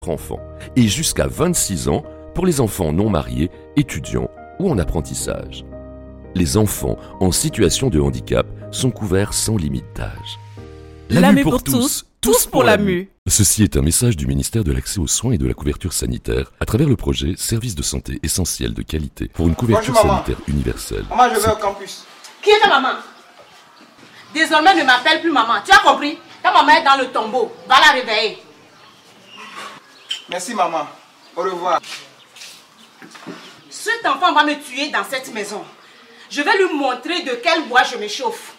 enfants et jusqu'à 26 ans pour les enfants non mariés, étudiants ou en apprentissage. Les enfants en situation de handicap sont couverts sans limite d'âge. La mue pour tous, tous pour la mue. Ceci est un message du ministère de l'Accès aux soins et de la couverture sanitaire à travers le projet Services de santé essentiels de qualité pour une couverture sanitaire universelle. Maman, je vais au campus. Qui est ta maman? Désormais, ne m'appelle plus maman. Tu as compris? Ta maman est dans le tombeau. Va la réveiller. Merci, maman. Au revoir. Cet enfant va me tuer dans cette maison. Je vais lui montrer de quel bois je me chauffe.